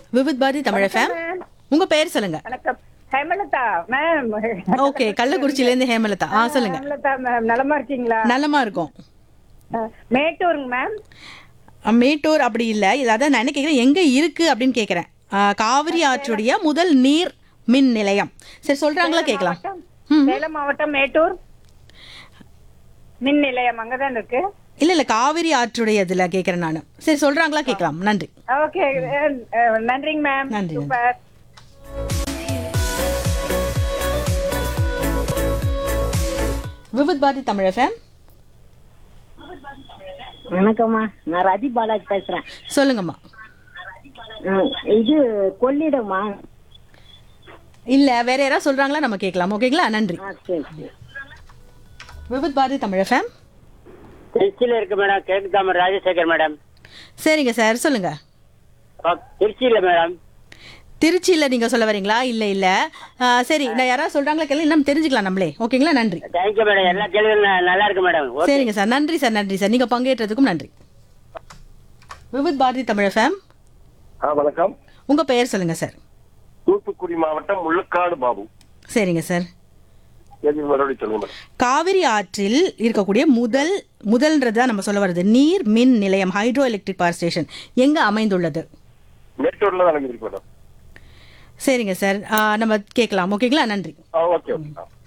Vividh Bharathi Tamil FM. உங்க பேர் சொல்லுங்க. வணக்கம். ஹேமலதா மேம். ஓகே, கள்ளக்குறிச்சியில இருந்து ஹேமலதா. சொல்லுங்க. ஹேமலதா மேம், நலமா இருக்கீங்களா? நல்லமா இருக்கும். மேட்டூருங்க மேம். மேட்டூர் அப்படி இல்ல, அதான் நான் என்ன கேக்குறேன், எங்க இருக்கு அப்படின்னு கேக்குறேன். காவிரி ஆற்றுடைய முதல் நீர் மின் நிலையம். சரி, சொல்றாங்களா கேக்கலாம். சேலம் மாவட்டம் மேட்டூர் மின் நிலையம் அங்கதான் இருக்கு. இல்ல காவிரி ஆற்றுடைய இதுல கேக்குறேன் நானு. சரி, சொல்றாங்களா கேக்கலாம். நன்றி. ஓகே, நன்றிங்க மேம். நன்றி. சூப்பர். விவித் பாரதி தமிழ் எஃப்எம். வணக்கம்மா, நான் ரதி பாலாஜி பேசுறேன். சொல்லுங்கம்மா. இது கொள்ளிடமா? இல்ல, வேற யாராவது சொல்றாங்களா நம்ம கேட்கலாம். ஓகேங்களா, நன்றி. சரி சரி. விவித் பாரதி தமிழ் எஃப்எம். திருச்சியில இருக்கு மேடம். கேக்குதா மேடம்? ராஜசேகர் மேடம். சரிங்க சார், சொல்லுங்க. திருச்சியில மேடம். திருச்சியில நீங்க சொல்ல வரீங்களா? இல்ல இல்ல. சரி, நான் யாராவது சொல்றாங்களா கேள்வி இன்னும் தெரிஞ்சுக்கலாம் நம்மளே. ஓகேங்களா, நன்றி. Thank you madam. எல்லா கேள்வியும் நல்லா இருக்கு மேடம். சரிங்க சார், நன்றி சார். நன்றி சார், நீங்க பங்கேற்றதுக்கும் நன்றி. விவித் பாரதி தமிழ் எஃப்எம். வணக்கம். உங்க பெயர் சொல்லுங்க சார். தூத்துக்குடி மாவட்டம் முள்ளக்காடு பாபு. சரிங்க சார். மறுபடியும் சொல்லுங்க மேடம். காவிரி ஆற்றில் இருக்கக்கூடிய முதல்ன்றதா நம்ம சொல்ல வருது நீர் மின் நிலையம், ஹைட்ரோ எலக்ட்ரிக் பவர் ஸ்டேஷன் எங்க அமைந்துள்ளது? மேட்டூர்ல தான் அமைந்திருக்கு மேடம். சரிங்க சார், நம்ம கேட்கலாம். ஓகேங்களா, நன்றி. Okay okay.